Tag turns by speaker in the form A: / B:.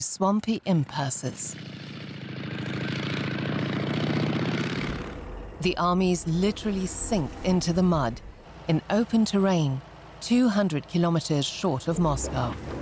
A: swampy impasses. The armies literally sink into the mud in open terrain 200 kilometers short of Moscow.